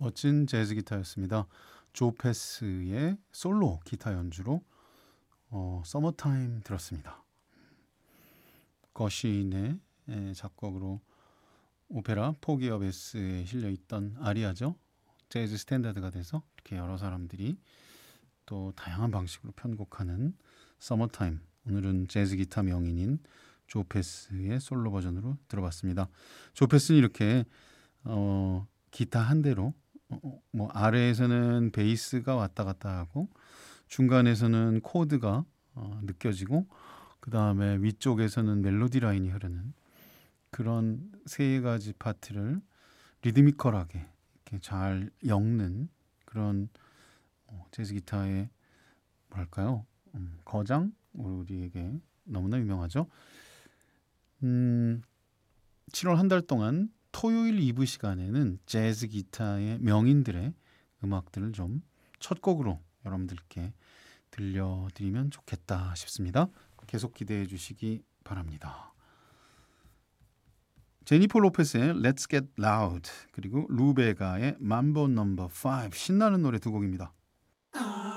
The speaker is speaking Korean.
멋진 재즈 기타였습니다. 조 패스의 솔로 기타 연주로 서머타임 들었습니다. 거시인의 작곡으로 오페라 포기 업 S에 실려있던 아리아죠. 재즈 스탠다드가 돼서 이렇게 여러 사람들이 또 다양한 방식으로 편곡하는 서머타임. 오늘은 재즈 기타 명인인 조 패스의 솔로 버전으로 들어봤습니다. 조 패스는 이렇게 기타 한 대로 뭐 아래에서는 베이스가 왔다 갔다 하고 중간에서는 코드가 느껴지고 그 다음에 위쪽에서는 멜로디 라인이 흐르는 그런 세 가지 파트를 리드미컬하게 이렇게 잘 엮는 그런 재즈 기타의 뭐랄까요? 거장 우리에게 너무나 유명하죠. 7월 한 달 동안 토요일 2부 시간에는 재즈 기타의 명인들의 음악들을 좀 첫 곡으로 여러분들께 들려드리면 좋겠다 싶습니다. 계속 기대해 주시기 바랍니다. 제니퍼 로페스의 Let's Get Loud 그리고 루베가의 Mambo No. 5 신나는 노래 두 곡입니다.